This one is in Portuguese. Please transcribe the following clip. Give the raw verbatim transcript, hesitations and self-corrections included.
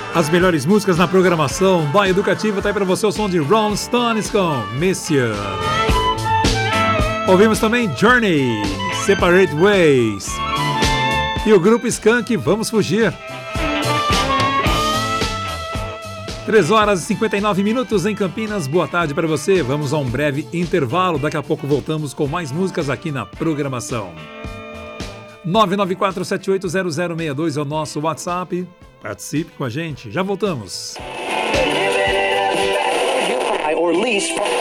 As melhores músicas na programação da Educativa. Tá aí pra você o som de Rolling Stones com Miss You. Ouvimos também Journey, Separate Ways. E o grupo Skank, Vamos Fugir. três horas e cinquenta e nove minutos em Campinas. Boa tarde para você. Vamos a um breve intervalo. Daqui a pouco voltamos com mais músicas aqui na programação. nove nove quatro sete oito zero zero seis dois é o nosso WhatsApp. Participe com a gente. Já voltamos. Or lease